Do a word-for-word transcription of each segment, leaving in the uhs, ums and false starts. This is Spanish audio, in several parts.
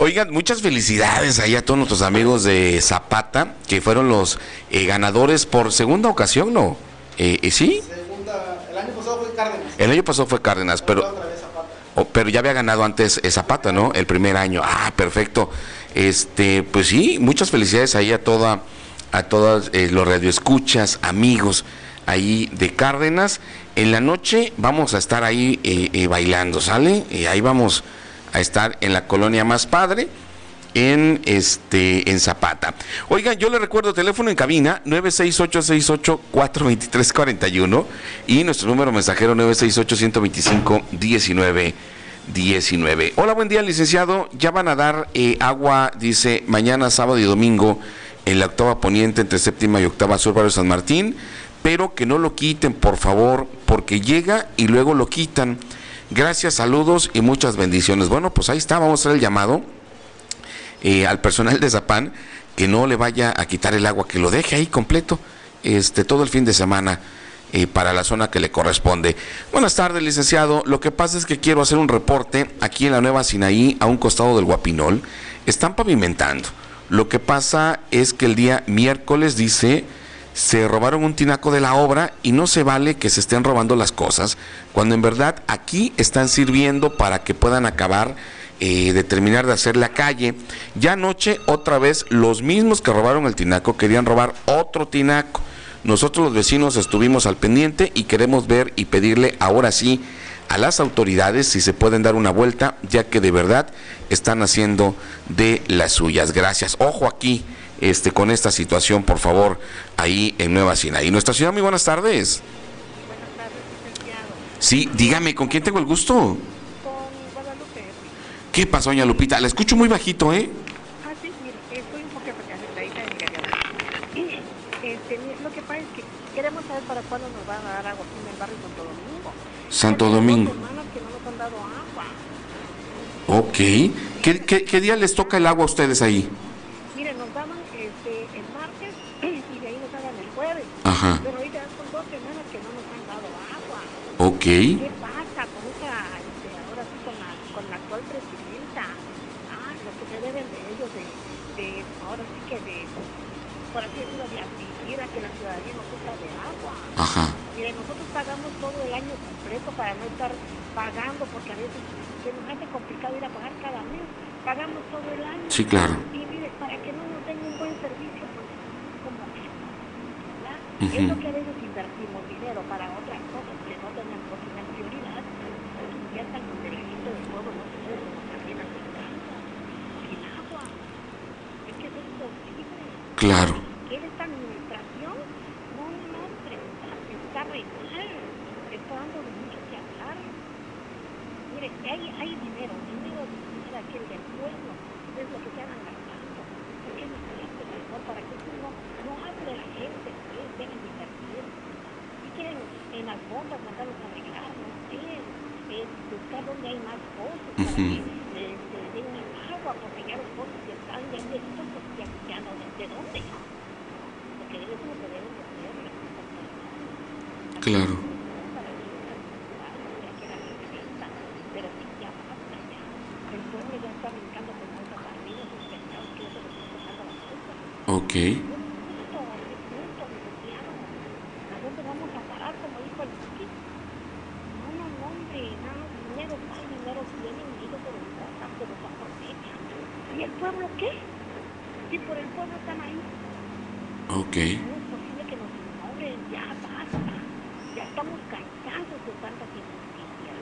Oigan, muchas felicidades ahí a todos nuestros amigos de Zapata, que fueron los eh, ganadores por segunda ocasión, ¿no? Eh, eh, ¿Sí? Segunda, el año pasado fue Cárdenas. El año pasado fue Cárdenas, pero, oh, pero ya había ganado antes eh, Zapata, ¿no? El primer año. Ah, perfecto. Este, pues sí, muchas felicidades ahí a toda, a todos eh, los radioescuchas, amigos ahí de Cárdenas. En la noche vamos a estar ahí eh, eh, bailando, ¿sale? Y ahí vamos a estar en la colonia Más Padre, en este en Zapata. Oigan, yo le recuerdo teléfono en cabina nueve seis ocho seis ocho cuatro dos tres cuatro uno y nuestro número mensajero nueve seis ocho uno dos cinco uno nueve uno nueve. Hola, buen día, licenciado. Ya van a dar eh, agua, dice, mañana, sábado y domingo en la octava poniente entre séptima y octava sur, barrio San Martín, pero que no lo quiten, por favor, porque llega y luego lo quitan. Gracias, saludos y muchas bendiciones. Bueno, pues ahí está, vamos a hacer el llamado eh, al personal de Zapan, que no le vaya a quitar el agua, que lo deje ahí completo este todo el fin de semana eh, para la zona que le corresponde. Buenas tardes, licenciado. Lo que pasa es que quiero hacer un reporte aquí en la Nueva Sinaí, a un costado del Guapinol. Están pavimentando. Lo que pasa es que el día miércoles, dice, se robaron un tinaco de la obra y no se vale que se estén robando las cosas, cuando en verdad aquí están sirviendo para que puedan acabar eh, de terminar de hacer la calle. Ya anoche otra vez los mismos que robaron el tinaco querían robar otro tinaco. Nosotros los vecinos estuvimos al pendiente y queremos ver y pedirle ahora sí a las autoridades si se pueden dar una vuelta, ya que de verdad están haciendo de las suyas. Gracias. Ojo aquí Este, con esta situación, por favor, ahí en Nueva Sinaí. Nuestra ciudad, muy buenas tardes. Buenas tardes, licenciado. Sí, dígame, ¿con quién tengo el gusto? Con Guadalupe. ¿Qué pasó, doña Lupita? La escucho muy bajito, ¿eh? Ah, sí, mire, estoy un poco afectadita de mi garganta. Este, lo que pasa es que queremos saber para cuándo nos van a dar agua aquí en el barrio Santo Domingo. Santo Domingo. Dos semanas que no nos han dado agua. Ok. ¿Qué, qué, qué día les toca el agua a ustedes ahí? Mire, nos daban este, el martes y de ahí nos daban el jueves. Ajá. Pero ahorita son dos semanas que no nos han dado agua. Ok. ¿Qué pasa con esa, este, ahora sí, con la, con la actual presidenta? Ah, lo que se deben de ellos, de, de ahora sí que de, por así decirlo, de admitir a que la ciudadanía no sufra de agua. Ajá. Mire, nosotros pagamos todo el año completo para no estar pagando, porque a veces se nos hace complicado ir a pagar cada mes. Pagamos todo el año. Sí, claro. Y mire, para que no nos den un buen servicio, pues, como que, ¿verdad? Uh-huh. Es lo que a veces invertimos dinero para otras cosas que no tengan, no tengan prioridad, pues inviertan donde la gente del pueblo no se ve como también afectando. El agua. Es que es imposible. Claro. ¿Qué es esta administración? No, no, no, hombre, está re mal. Está dando de mucho que hablar. Mire, hay, hay dinero, dinero de aquel del pueblo, es lo que se hagan gastando. ¿Por qué no se hace mejor para que no, no hable la gente? Ustedes deben invertir. Si quieren en las bombas mandarlos a arreglar, no sé, es buscar donde hay más pozos para uh-huh. que les de, den agua, porque ya los pozos ya están, ya viejitos, pues ya, ya no sé de dónde. Porque eso es lo que deben de hacer. Claro. Pero sí, ya basta, ya. El pueblo ya está brincando con muchos partidos y pensados que eso les está dando la culpa. Ok. Es justo, es justo, licenciado. ¿A dónde vamos a parar, como dijo el Chiqui? No, no, no, hombre, no, dinero va, dinero viene, unido por el cosa, se los aprovecha. ¿Y el pueblo qué? Si por el pueblo están ahí. Ok. No es posible que nos ignoren, ya basta. Ya estamos cansados de tantas injusticias.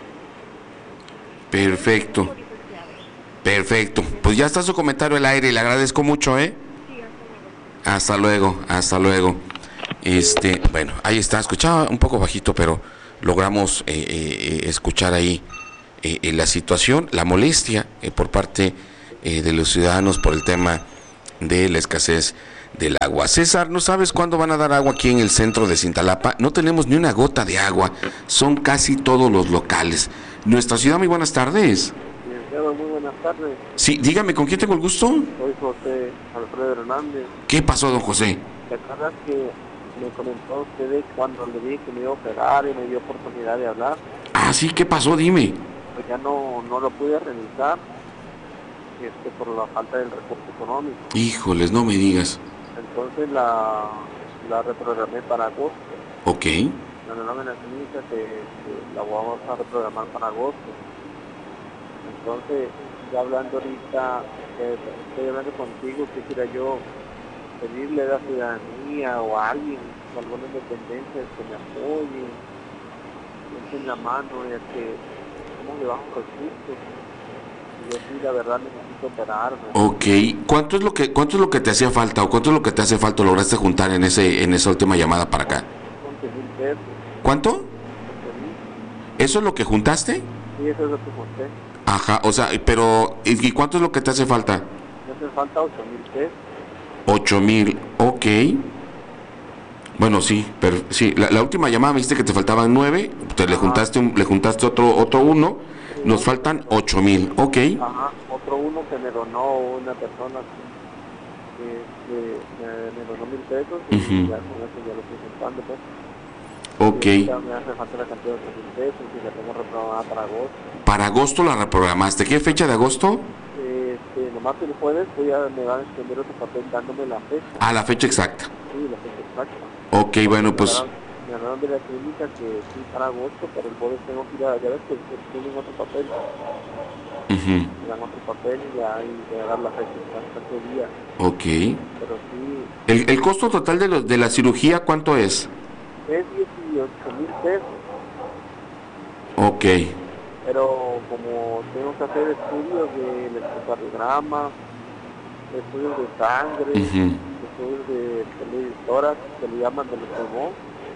Perfecto. Perfecto. Pues ya está su comentario al aire y le agradezco mucho, ¿eh? Sí, hasta luego. Hasta luego, hasta luego. Este, bueno, ahí está. Escuchaba un poco bajito, pero logramos eh, eh, escuchar ahí eh, eh, la situación, la molestia eh, por parte eh, de los ciudadanos por el tema de la escasez del agua. César, ¿no sabes cuándo van a dar agua aquí en el centro de Cintalapa? No tenemos ni una gota de agua. Son casi todos los locales. Nuestra ciudad, muy buenas tardes. Muy buenas tardes. Sí, dígame, ¿con quién tengo el gusto? Soy José Alfredo Hernández. ¿Qué pasó, don José? ¿Te acuerdas que me comentó usted de cuando le dije que me iba a operar y me dio oportunidad de hablar? Ah, sí, ¿qué pasó? Dime. Pues ya no, no lo pude realizar. este, por la falta del recurso económico. Híjoles, no me digas. Entonces la, la reprogramé para agosto. Ok. La nómina clínica que, que la vamos a reprogramar para agosto. Entonces, ya hablando ahorita, eh, estoy hablando contigo, quisiera yo pedirle a la ciudadanía o a alguien, o alguna independencia que me apoye, que echen la mano, ya que somos de bajos recursos. Y yo sí, la verdad, necesito operarme. Ok. ¿Cuánto es lo que cuánto es lo que te hacía falta o cuánto es lo que te hace falta lograste juntar en ese en esa última llamada para acá? once mil pesos. ¿Cuánto? once mil. ¿Eso es lo que juntaste? Sí, eso es lo que conté. Ajá, o sea, pero ¿y cuánto es lo que te hace falta? Me hace falta ocho mil pesos. Ocho mil, ok. Bueno, sí, pero sí, la, la última llamada me dijiste que te faltaban nueve, te le juntaste un- le juntaste otro otro uno, nos faltan ocho mil, ok. Ajá, otro uno que me donó una persona que, que me, me donó mil pesos y Ujú. ya con eso ya lo estoy juntando, pues. Ok. Y ahorita me hace falta la cantidad de ocho mil pesos y la tengo reprogramada para agosto. Para agosto la reprogramaste. ¿Qué fecha de agosto? Este, nomás el jueves voy a, me van a extender otro papel dándome la fecha. Ah, la fecha exacta. Sí, la fecha exacta. Ok, bueno, pues Me hablaron- me hablaron de la clínica que sí para agosto, pero el jueves tengo que ir a, ya ves que que tienen otro papel. ujú, Me dan otro papel y ya y voy a dar la fecha exacta qué día. ok. Pero sí, El, el costo total de, los de la cirugía, ¿cuánto es? es dieciocho mil pesos, Ok. pero como tengo que hacer estudios de electrocardiograma, estudios de sangre, ujú, estudios de televisora que le llaman de los pulmón,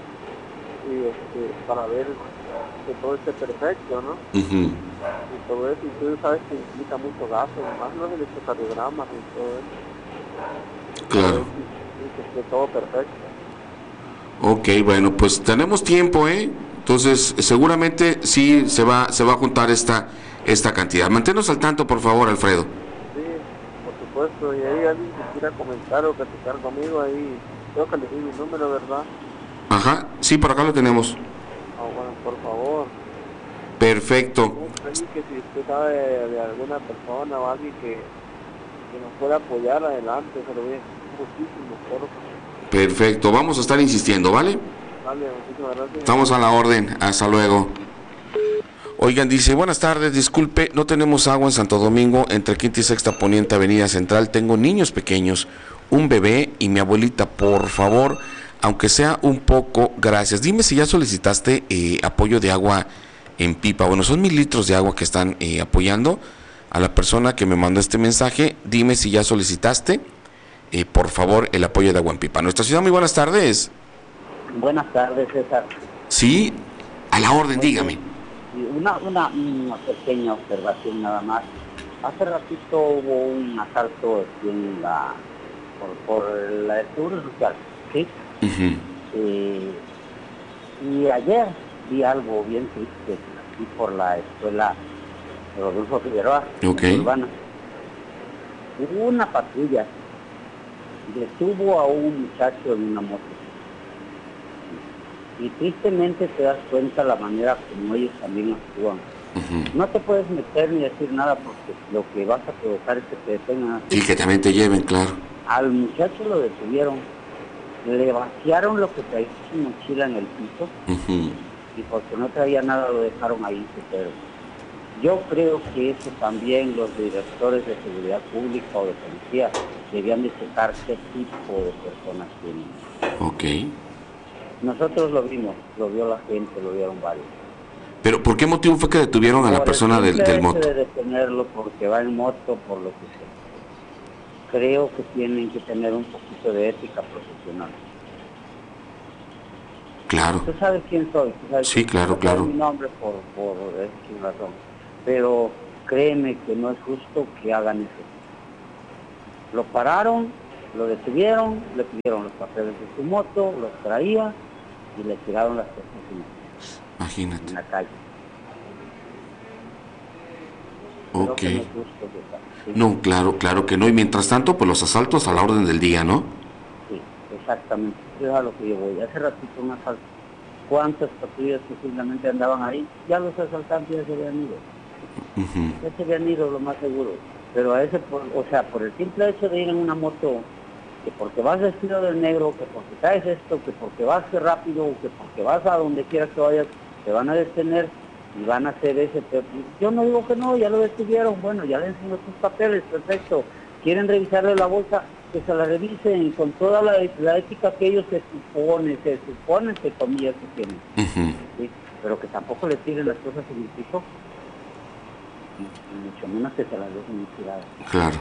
y este, para ver que todo esté perfecto, ¿no? ujú. Y todo eso, y tú sabes que implica mucho gasto, más los electrocardiogramas y todo eso, para ver Claro. si- si que esté todo perfecto. Ok, bueno, pues tenemos tiempo, ¿eh? Entonces, seguramente sí se va se va a juntar esta esta cantidad. Manténnos al tanto, por favor, Alfredo. Sí, por supuesto, y ahí alguien que quiera comentar o platicar conmigo, ahí creo que le di mi número, ¿verdad? Ajá, sí, por acá lo tenemos. Ah, bueno, por favor. Perfecto. No, ahí que si usted sabe de, de alguna persona o alguien que, que nos pueda apoyar adelante, se lo voy a decir muchísimo, por Perfecto. Vamos a estar insistiendo, ¿vale? Vale, muchísimas gracias. Estamos a la orden. Hasta luego. Oigan, dice, buenas tardes, disculpe, no tenemos agua en Santo Domingo, entre Quinta y Sexta Poniente, Avenida Central, tengo niños pequeños, un bebé y mi abuelita, por favor, aunque sea un poco, gracias. Dime si ya solicitaste eh, apoyo de agua en pipa. Bueno, son mil litros de agua que están eh, apoyando a la persona que me mandó este mensaje. Dime si ya solicitaste, eh, por favor, el apoyo de agua en pipa. Nuestra ciudad, muy buenas tardes. Buenas tardes, César. Sí, a la orden, dígame. Y Una, una, una pequeña observación nada más. Hace ratito hubo un asalto aquí en la, por, por la Seguro Social, ¿sí? Ujú. Eh, y ayer vi algo bien triste aquí por la escuela Rodolfo Figueroa, Ok. urbana. Hubo una patrulla, detuvo a un muchacho en una moto. Y tristemente te das cuenta la manera como ellos también actúan. Ujú. No te puedes meter ni decir nada porque lo que vas a provocar es que te detengan así. Sí, que también te lleven, claro. Al muchacho lo detuvieron, le vaciaron lo que traía su mochila en el piso Ujú. y porque no traía nada lo dejaron ahí. Pero yo creo que eso también los directores de seguridad pública o de policía debían de checar qué tipo de personas tienen. Ok. Nosotros lo vimos, lo vio la gente, lo vieron varios. Pero ¿por qué motivo fue que detuvieron a la Por el persona del, simple del hecho moto? de detenerlo porque va en moto, por lo que sea. Creo que tienen que tener un poquito de ética profesional. Claro. Tú sabes quién soy. Tú sabes Sí, quién- claro, no claro. sabes mi nombre por, por esa razón. Pero créeme que no es justo que hagan eso. Lo pararon, lo detuvieron, le pidieron los papeles de su moto, los traía y le tiraron las cosas en, Imagínate. en la calle. Creo Ok. que no es justo, César. Sí. No, claro, claro que no. Y mientras tanto, pues los asaltos a la orden del día, ¿no? Sí, exactamente. Eso es a lo que yo voy. Hace ratito un asalto. ¿Cuántas patrullas posiblemente andaban ahí? Ya los asaltantes ya se habían ido. Ujú. Ya se habían ido, lo más seguro. pero a ese, por, o sea, por el simple hecho de ir en una moto, que porque vas vestido de negro, que porque traes esto, que porque vas rápido, que porque vas a donde quieras que vayas, te van a detener y van a hacer ese... Yo no digo que no, ya lo detuvieron, bueno, ya le enseñó sus papeles, perfecto. Quieren revisarle la bolsa, que se la revisen con toda la, la ética que ellos se suponen, se suponen, entre comillas, que tienen. Uh-huh. ¿Sí? Pero que tampoco le tiren las cosas en el piso, y mucho menos que se las dejen tiradas. Claro.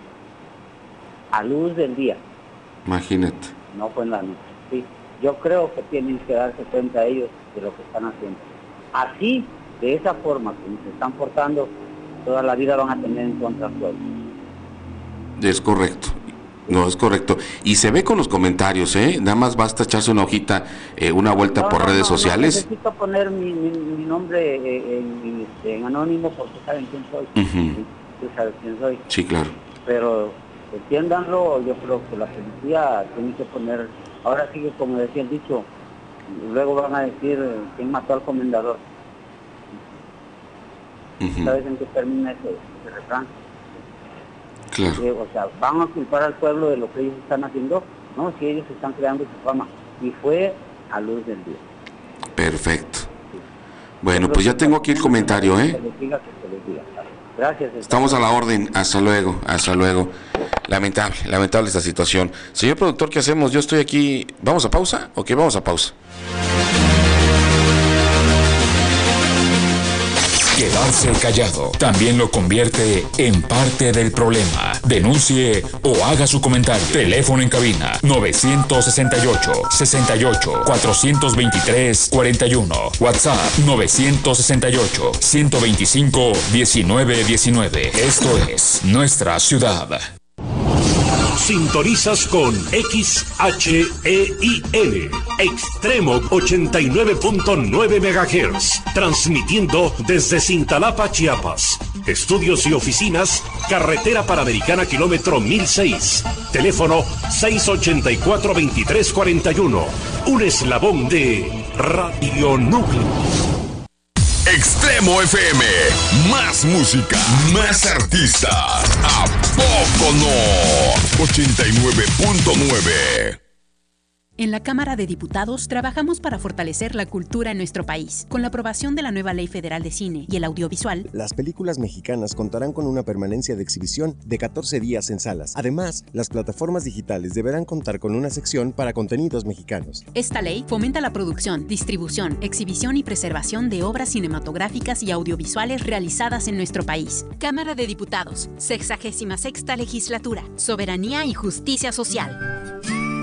A luz del día. Imagínate. No fue en la noche. Sí, yo creo que tienen que darse cuenta ellos de lo que están haciendo. Así, de esa forma, como se están portando, toda la vida van a tener en contra al pueblo. Es correcto. No, es correcto. Y se ve con los comentarios, ¿eh? Nada más basta echarse una hojita, eh, una vuelta no, por no, redes no, sociales. No necesito poner mi, mi, mi nombre eh, en, en anónimo porque saben quién soy. Uh-huh. ¿Sí? Tú sabes quién soy. Sí, claro. Pero entiéndanlo, yo creo que la policía tiene que poner, ahora sí que como decía el dicho, luego van a decir quién mató al comendador. Uh-huh. ¿Sabes en qué termina ese, ese refrán? Claro. Eh, o sea, van a culpar al pueblo de lo que ellos están haciendo, no, si ellos están creando su fama, y fue a luz del día. Perfecto. Sí. Bueno, pues ya tengo aquí el comentario, ¿eh? Que les diga, que se les diga. Gracias. Estamos a la orden. Hasta luego, hasta luego. Lamentable, lamentable esta situación. Señor productor, ¿qué hacemos? Yo estoy aquí. ¿Vamos a pausa? Ok, vamos a pausa. Quedarse callado también lo convierte en parte del problema. Denuncie o haga su comentario. Teléfono en cabina novecientos sesenta y ocho, sesenta y ocho, cuatrocientos veintitrés, cuarenta y uno. WhatsApp novecientos sesenta y ocho, ciento veinticinco, diecinueve diecinueve. Esto es Nuestra Ciudad. Sintonizas con X H E I N, Extremo ochenta y nueve punto nueve megahertz, transmitiendo desde Cintalapa, Chiapas. Estudios y oficinas, Carretera Panamericana, kilómetro mil seis. Teléfono seis ochenta y cuatro, veintitrés cuarenta y uno. Un eslabón de Radio Núcleo. Extremo F M, más música, más artistas. ¿A poco no? ochenta y nueve punto nueve. En la Cámara de Diputados trabajamos para fortalecer la cultura en nuestro país. Con la aprobación de la nueva Ley Federal de Cine y el Audiovisual, las películas mexicanas contarán con una permanencia de exhibición de catorce días en salas. Además, las plataformas digitales deberán contar con una sección para contenidos mexicanos. Esta ley fomenta la producción, distribución, exhibición y preservación de obras cinematográficas y audiovisuales realizadas en nuestro país. Cámara de Diputados, sexagésima sexta legislatura, soberanía y justicia social.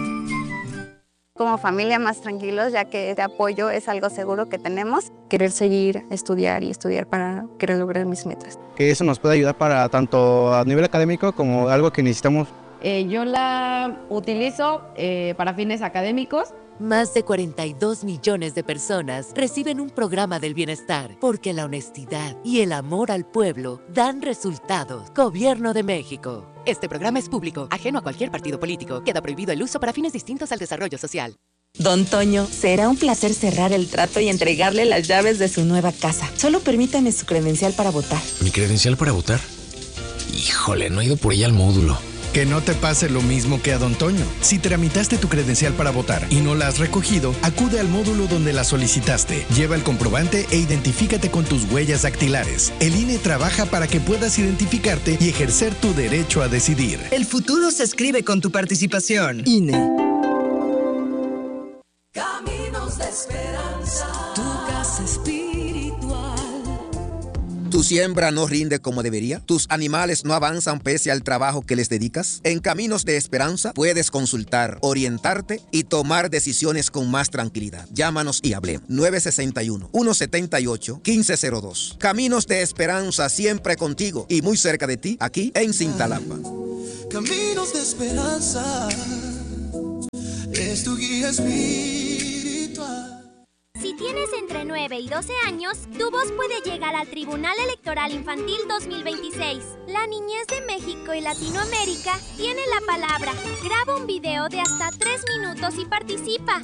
Como familia más tranquilos, ya que este apoyo es algo seguro que tenemos. Querer seguir, estudiar y estudiar para querer lograr mis metas. Que eso nos puede ayudar para tanto a nivel académico como algo que necesitamos. Eh, yo la utilizo eh, para fines académicos. Más de cuarenta y dos millones de personas reciben un programa del bienestar porque la honestidad y el amor al pueblo dan resultados. Gobierno de México. Este programa es público, ajeno a cualquier partido político. Queda prohibido el uso para fines distintos al desarrollo social. Don Toño, será un placer cerrar el trato y entregarle las llaves de su nueva casa. Solo permítame su credencial para votar. ¿Mi credencial para votar? Híjole, no he ido por ella al módulo. Que no te pase lo mismo que a Don Toño. Si tramitaste tu credencial para votar y no la has recogido, acude al módulo donde la solicitaste. Lleva el comprobante e identifícate con tus huellas dactilares. El I N E trabaja para que puedas identificarte y ejercer tu derecho a decidir. El futuro se escribe con tu participación. I N E. Caminos de esperanza. Tu casa espiritual. ¿Tu siembra no rinde como debería? ¿Tus animales no avanzan pese al trabajo que les dedicas? En Caminos de Esperanza puedes consultar, orientarte y tomar decisiones con más tranquilidad. Llámanos y hablemos. nueve seis uno, uno siete ocho, uno cinco cero dos. Caminos de Esperanza, siempre contigo y muy cerca de ti, aquí en Cintalapa. Caminos de Esperanza es tu guía espiritual. Si tienes entre nueve y doce años, tu voz puede llegar al Tribunal Electoral Infantil dos mil veintiséis. La niñez de México y Latinoamérica tiene la palabra. Graba un video de hasta tres minutos y participa.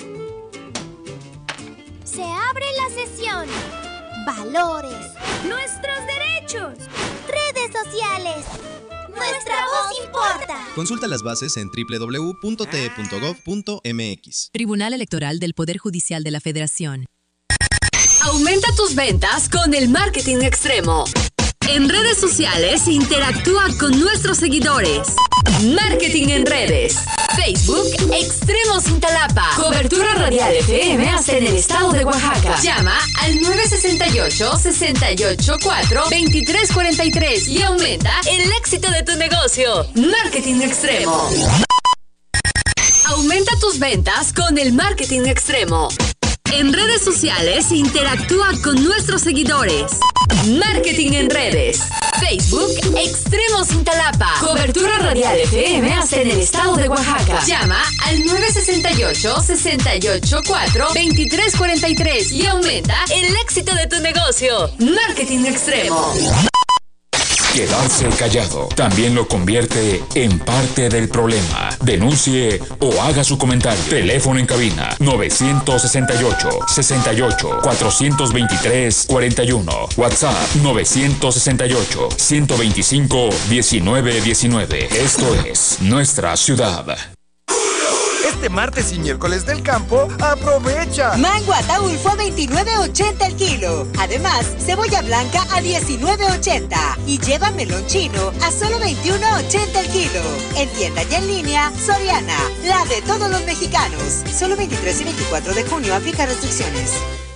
Se abre la sesión. Valores. Nuestros derechos. Redes sociales. Nuestra voz importa. Consulta las bases en doble u doble u doble u punto t e punto gov punto m x. Tribunal Electoral del Poder Judicial de la Federación. Aumenta tus ventas con el marketing extremo. En redes sociales, interactúa con nuestros seguidores. Marketing en redes. Facebook, Extremo Cintalapa. Cobertura radial F M hasta en el estado de Oaxaca. Llama al nueve seis ocho, seis ocho cuatro, dos tres cuatro tres y aumenta el éxito de tu negocio. Marketing extremo. Aumenta tus ventas con el marketing extremo. En redes sociales, interactúa con nuestros seguidores. Marketing en redes. Facebook, Extremo Cintalapa. Cobertura radial F M hasta en el estado de Oaxaca. Llama al nueve seis ocho, seis ocho cuatro, dos tres cuatro tres y aumenta el éxito de tu negocio. Marketing extremo. Quedarse callado también lo convierte en parte del problema. Denuncie o haga su comentario. Teléfono en cabina nueve seis ocho, seis ocho, cuatro dos tres, cuatro uno. WhatsApp nueve seis ocho, uno dos cinco, uno nueve uno nueve. Esto es Nuestra Ciudad. Este martes y miércoles del campo, aprovecha. Mango Ataulfo a veintinueve ochenta el kilo. Además, cebolla blanca a diecinueve ochenta. Y lleva melón chino a solo veintiuno ochenta el kilo. En tienda y en línea, Soriana, la de todos los mexicanos. Solo veintitrés y veinticuatro de junio, aplica restricciones.